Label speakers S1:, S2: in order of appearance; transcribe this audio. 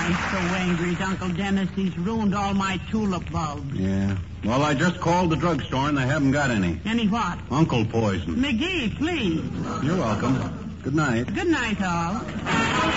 S1: I'm so angry at Uncle Dennis. He's ruined all my tulip bulbs.
S2: Yeah. Well, I just called the drugstore and they haven't got any.
S1: Any what?
S2: Uncle poison.
S1: McGee, please.
S2: You're welcome. Good night.
S1: Good night, all.